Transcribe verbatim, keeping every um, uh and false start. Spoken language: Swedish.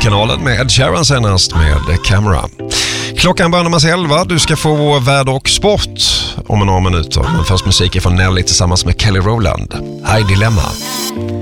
Musikkanalen med Ed Sheeran senast med Camera. Klockan börjar närma sig elva. Du ska få väder och sport om några minuter. Men först musik från Nelly tillsammans med Kelly Rowland. Här är Dilemma.